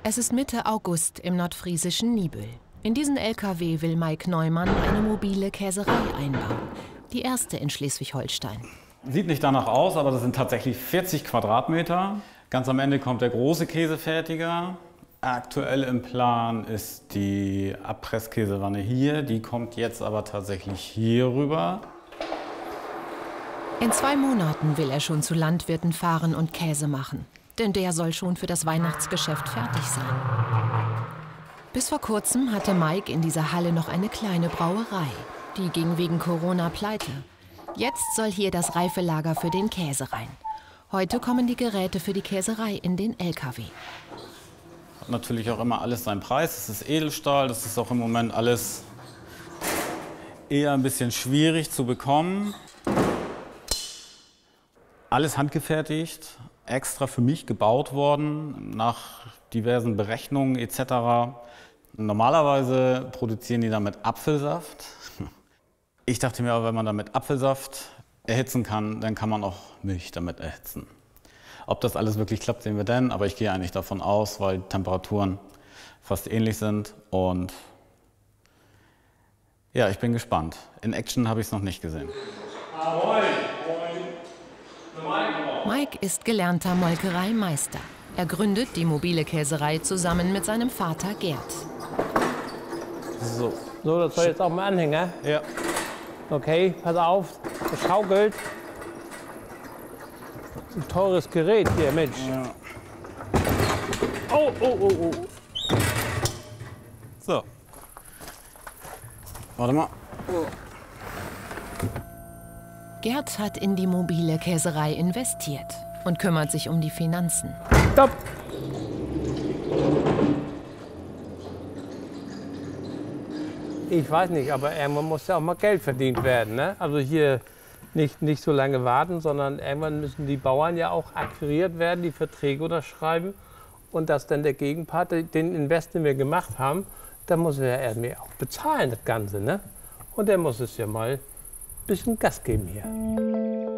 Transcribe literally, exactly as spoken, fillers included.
Es ist Mitte August im nordfriesischen Niebüll. In diesen L K W will Mike Neumann eine mobile Käserei einbauen. Die erste in Schleswig-Holstein. Sieht nicht danach aus, aber das sind tatsächlich vierzig Quadratmeter. Ganz am Ende kommt der große Käsefertiger. Aktuell im Plan ist die Abpresskäsewanne hier. Die kommt jetzt aber tatsächlich hier rüber. In zwei Monaten will er schon zu Landwirten fahren und Käse machen. Denn der soll schon für das Weihnachtsgeschäft fertig sein. Bis vor kurzem hatte Mike in dieser Halle noch eine kleine Brauerei. Die ging wegen Corona pleite. Jetzt soll hier das Reifelager für den Käse rein. Heute kommen die Geräte für die Käserei in den L K W. Hat natürlich auch immer alles seinen Preis. Es ist Edelstahl, das ist auch im Moment alles eher ein bisschen schwierig zu bekommen. Alles handgefertigt, extra für mich gebaut worden, nach diversen Berechnungen et cetera. Normalerweise produzieren die damit Apfelsaft. Ich dachte mir aber, wenn man damit Apfelsaft erhitzen kann, dann kann man auch Milch damit erhitzen. Ob das alles wirklich klappt, sehen wir dann, aber ich gehe eigentlich davon aus, weil die Temperaturen fast ähnlich sind. Und ja, ich bin gespannt. In Action habe ich es noch nicht gesehen. Mike ist gelernter Molkereimeister. Er gründet die mobile Käserei zusammen mit seinem Vater Gerd. So, So, das soll jetzt auch mal anhängen. ja. Okay, pass auf, das schaukelt. Ein teures Gerät hier, Mensch. ja. Oh, oh, oh, oh. So. Warte mal. Gerd hat in die mobile Käserei investiert und kümmert sich um die Finanzen. Stopp! Ich weiß nicht, aber irgendwann muss ja auch mal Geld verdient werden. Ne? Also hier nicht, nicht so lange warten, sondern irgendwann müssen die Bauern ja auch akquiriert werden, die Verträge unterschreiben. Und dass dann der Gegenpart, den Invest, den wir gemacht haben, da muss er ja irgendwie auch bezahlen, das Ganze. Ne? Und der muss es ja mal ein bisschen Gas geben hier.